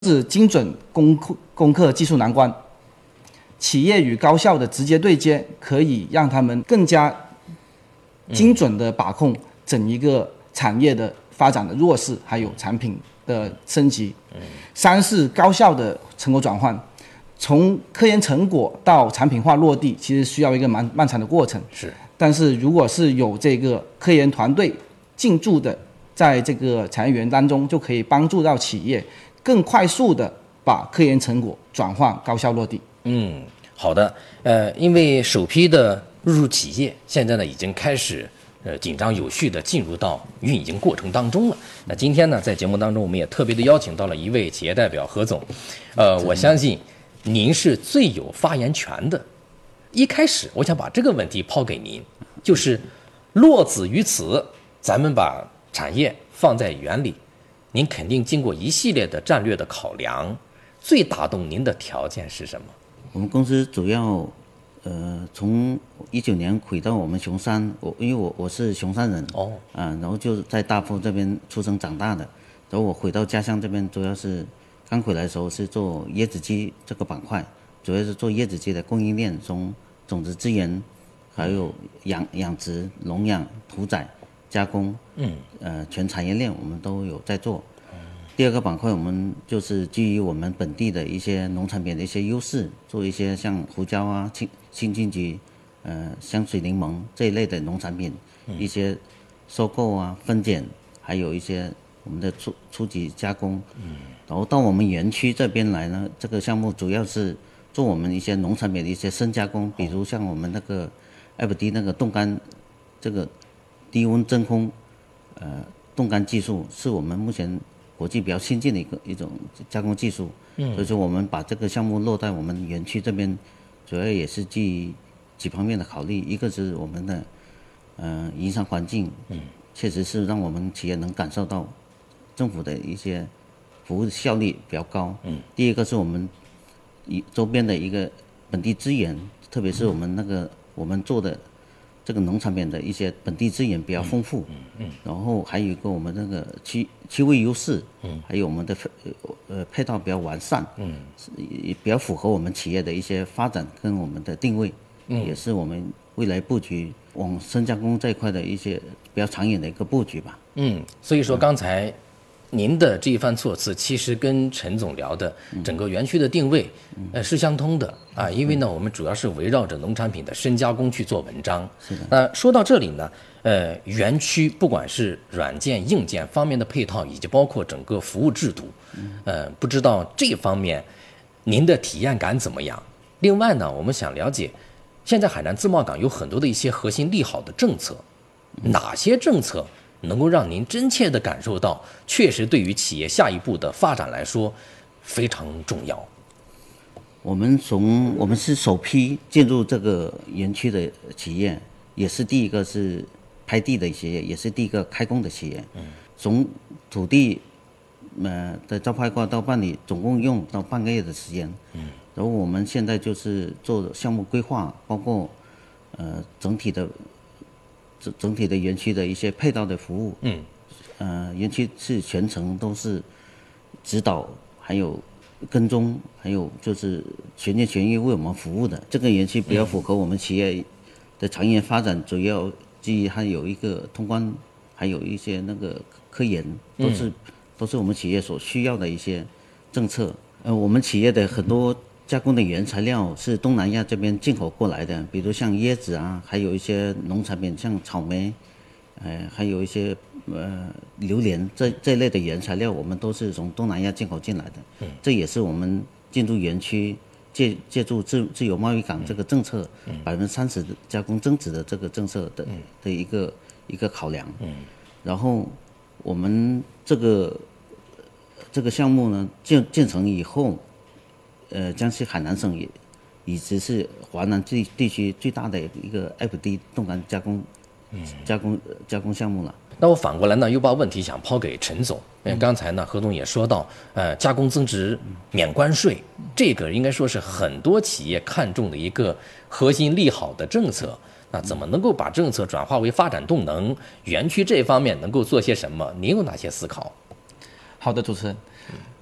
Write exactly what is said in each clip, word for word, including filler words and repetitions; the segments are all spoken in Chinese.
是精准攻克攻克技术难关，企业与高校的直接对接，可以让他们更加精准地把控整一个产业的发展的弱势，还有产品的升级。三是高效的成果转换，从科研成果到产品化落地，其实需要一个蛮漫长的过程。 是， 但是如果是有这个科研团队进驻的，在这个产业园当中，就可以帮助到企业更快速的把科研成果转换高效落地。 嗯，好的。呃，因为首批的入驻企业现在呢已经开始呃紧张有序的进入到运营过程当中了。那今天呢，在节目当中，我们也特别的邀请到了一位企业代表何总。呃，我相信您是最有发言权的。一开始，我想把这个问题抛给您，就是落子于此，咱们把产业放在园里。您肯定经过一系列的战略的考量，最打动您的条件是什么？ 我们公司主要，呃，从一九年回到我们熊山，我因为我我是熊山人哦， 啊、呃，然后就在大埔这边出生长大的，然后我回到家乡这边，主要是刚回来的时候是做椰子鸡这个板块，主要是做椰子鸡的供应链，从种子资源，还有养养殖、笼养、屠宰、加工， 嗯， 呃，全产业链我们都有在做。第二个板块，我们就是基于我们本地的一些农产品的一些优势，做一些像胡椒啊、青青金桔、呃香水柠檬这一类的农产品，一些收购啊、分拣，还有一些我们的初初级加工。嗯，然后到我们园区这边来呢，这个项目主要是做我们一些农产品的一些深加工，比如像我们那个 F D 那个冻干，这个低温真空，呃冻干技术是我们目前国际比较先进的一个一种加工技术，嗯，所以说我们把这个项目落在我们园区这边，主要也是基于几方面的考虑，一个是我们的呃营商环境，嗯，确实是让我们企业能感受到政府的一些服务效率比较高，嗯，第二个是我们一周边的一个本地资源，特别是我们那个我们做的这个农产品的一些本地资源比较丰富，嗯嗯，然后还有一个我们那个区区位优势，嗯，还有我们的呃配套比较完善，嗯，也比较符合我们企业的一些发展跟我们的定位，嗯，也是我们未来布局往深加工这一块的一些比较长远的一个布局吧。 嗯，所以说刚才您的这一番措辞，其实跟陈总聊的整个园区的定位，呃，是相通的啊。因为呢，我们主要是围绕着农产品的深加工去做文章。是的。那说到这里呢，呃，园区不管是软件、硬件方面的配套，以及包括整个服务制度，呃，不知道这方面您的体验感怎么样？另外呢，我们想了解，现在海南自贸港有很多的一些核心利好的政策，哪些政策能够让您真切地感受到，确实对于企业下一步的发展来说非常重要。 我们从我们是首批进入这个园区的企业，也是第一个是拍地的企业，也是第一个开工的企业。嗯，从土地呃的招拍挂到办理，总共用到半个月的时间。嗯，然后我们现在就是做项目规划，包括呃整体的。整整体的园区的一些配套的服务，嗯，呃，园区是全程都是指导，还有跟踪，还有就是全心全意为我们服务的。这个园区比较符合我们企业的长远发展，主要基于还有一个通关，还有一些那个科研，都是、嗯、都是我们企业所需要的一些政策。呃，我们企业的很多加工的原材料是东南亚这边进口过来的，比如像椰子啊，还有一些农产品像草莓，呃，还有一些呃榴莲这这类的原材料，我们都是从东南亚进口进来的。嗯，这也是我们进入园区借借助自自由贸易港这个政策，百分之三十加工增值的这个政策的、嗯、的一个一个考量。嗯，然后我们这个这个项目呢建建成以后。呃，江西海南省也一直是华南地地区最大的一个 F D 冻干加工、嗯、加工加工项目了。 那我反过来呢，又把问题想抛给陈总。嗯，刚才呢，何总也说到，呃，加工增值免关税，这个应该说是很多企业看重的一个核心利好的政策。那怎么能够把政策转化为发展动能？园区这方面能够做些什么？您有哪些思考？ 好的，主持人。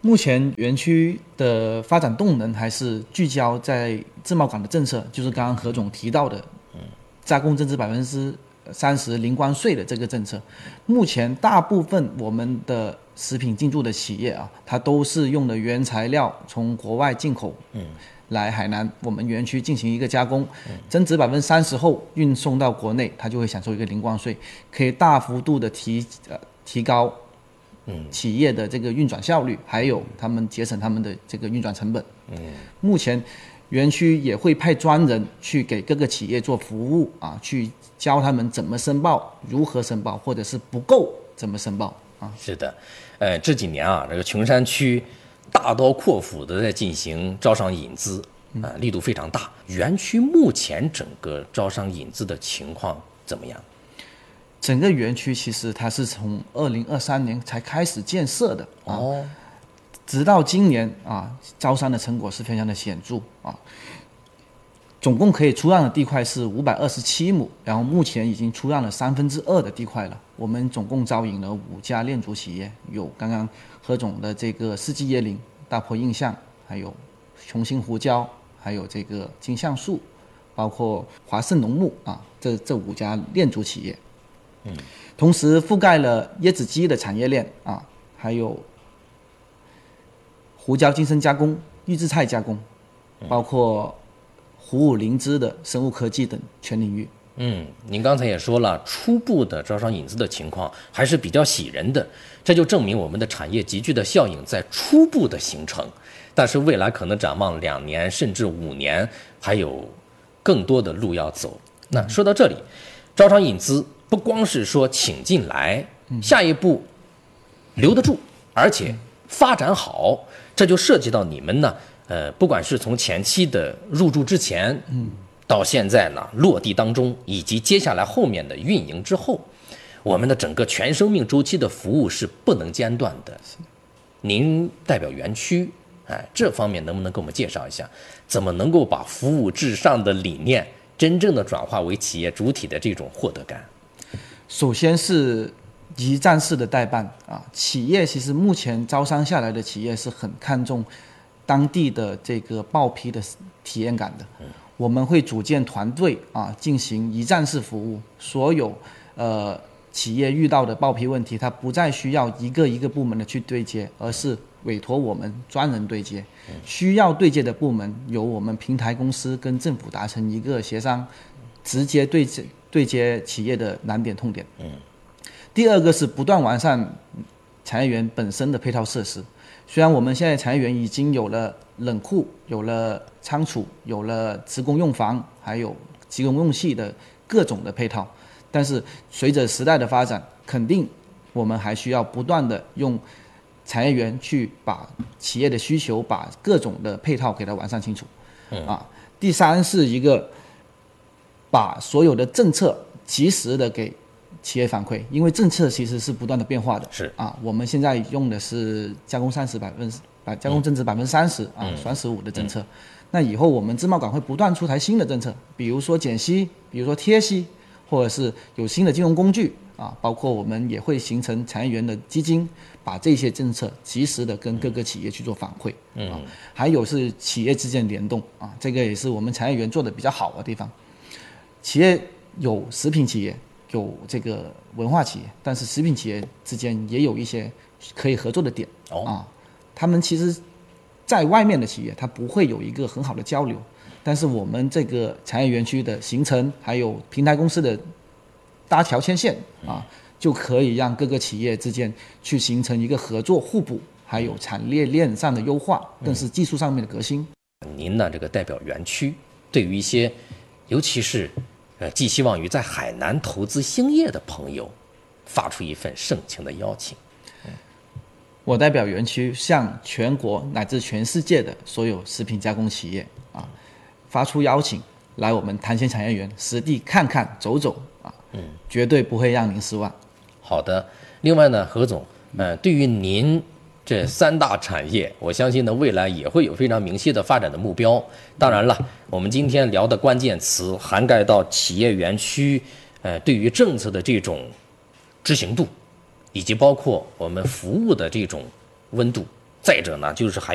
目前园区的发展动能还是聚焦在自贸港的政策，就是刚刚何总提到的，加工增值百分之三十零关税的这个政策。目前大部分我们的食品进驻的企业啊，它都是用的原材料从国外进口，嗯，来海南我们园区进行一个加工，增值百分之三十后运送到国内，它就会享受一个零关税，可以大幅度的提呃提高。嗯，企业的这个运转效率，还有他们节省他们的这个运转成本。嗯，目前园区也会派专人去给各个企业做服务啊，去教他们怎么申报、如何申报，或者是不够怎么申报啊。 是的，呃，这几年啊，这个琼山区大刀阔斧的在进行招商引资，啊、呃，力度非常大。园区目前整个招商引资的情况怎么样？ 整个园区其实它是从二零二三年才开始建设的啊，哦、直到今年啊，招商的成果是非常的显著啊。总共可以出让的地块是五百二十七亩，然后目前已经出让了三分之二的地块了。我们总共招引了五家链足企业，有刚刚何总的这个世纪椰林、大坡印象，还有琼兴胡椒，还有这个金橡树，包括华盛农牧啊，这这五家链足企业。同时覆盖了椰子鸡的产业链啊，还有胡椒精深加工、预制菜加工，包括虎舞灵芝的生物科技等全领域。 嗯，您刚才也说了，初步的招商引资的情况还是比较喜人的，这就证明我们的产业集聚的效应在初步的形成，但是未来可能展望两年甚至五年，还有更多的路要走。那说到这里，招商引资不光是说请进来，下一步留得住，而且发展好，这就涉及到你们呢，呃，不管是从前期的入驻之前，嗯，到现在呢落地当中，以及接下来后面的运营之后，我们的整个全生命周期的服务是不能间断的。您代表园区，哎，这方面能不能给我们介绍一下，怎么能够把服务至上的理念真正的转化为企业主体的这种获得感？ 首先是一站式的代办啊，企业其实目前招商下来的企业是很看重当地的这个报批的体验感的。嗯、我们会组建团队啊，进行一站式服务，所有呃企业遇到的报批问题，它不再需要一个一个部门的去对接，而是委托我们专人对接。嗯、需要对接的部门由我们平台公司跟政府达成一个协商，直接对接。对接企业的难点痛点。嗯，第二个是不断完善产业园本身的配套设施。虽然我们现在产业园已经有了冷库、有了仓储、有了职工用房，还有机工用器的各种的配套，但是随着时代的发展，肯定我们还需要不断的用产业园去把企业的需求、把各种的配套给它完善清楚。嗯啊，第三是一个。把所有的政策及时的给企业反馈，因为政策其实是不断的变化的。 是啊，我们现在用的是加工三十百分，把加工增值百分之三十啊，双十五的政策。嗯、那以后我们自贸港会不断出台新的政策，比如说减息，比如说贴息，或者是有新的金融工具啊，包括我们也会形成产业园的基金，把这些政策及时的跟各个企业去做反馈。嗯、啊，还有是企业之间联动啊，这个也是我们产业园做的比较好的地方。企业有食品企业，有这个文化企业，但是食品企业之间也有一些可以合作的点。哦、啊，他们其实在外面的企业，它不会有一个很好的交流，但是我们这个产业园区的形成，还有平台公司的搭桥牵线啊，就可以让各个企业之间去形成一个合作互补，还有产业链上的优化，更是技术上面的革新。 您呢，这个代表园区，对于一些尤其是呃，寄希望于在海南投资兴业的朋友，发出一份盛情的邀请。嗯、 我代表园区向全国乃至全世界的所有食品加工企业啊，发出邀请，来我们潭县产业园实地看看走走啊，嗯，绝对不会让您失望。 好的，另外呢，何总，呃，对于您这三大产业，我相信呢，未来也会有非常明晰的发展的目标。当然了，我们今天聊的关键词涵盖到企业园区，呃，对于政策的这种执行度，以及包括我们服务的这种温度， 再者呢，就是还